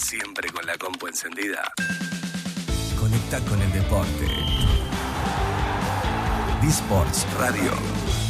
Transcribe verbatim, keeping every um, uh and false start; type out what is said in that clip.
Siempre con la compu encendida. Conecta con el deporte. D-Sports Radio.